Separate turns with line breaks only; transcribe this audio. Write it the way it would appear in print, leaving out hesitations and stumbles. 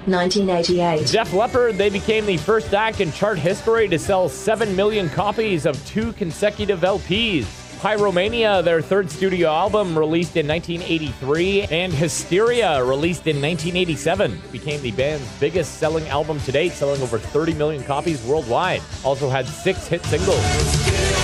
1988.
Def Leppard, they became the first act in chart history to sell 7 million copies of 2 consecutive LPs. Pyromania, their third studio album, released in 1983, and Hysteria, released in 1987, became the band's biggest selling album to date, selling over 30 million copies worldwide. Also had 6 hit singles.